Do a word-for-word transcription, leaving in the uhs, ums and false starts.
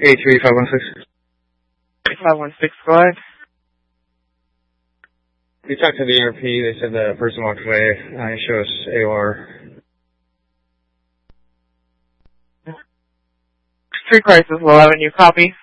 eight three five one six. five one six, go ahead. We talked to the E R P. They said the person walked away. Uh, it shows A O R. Street Crisis, eleven, you copy?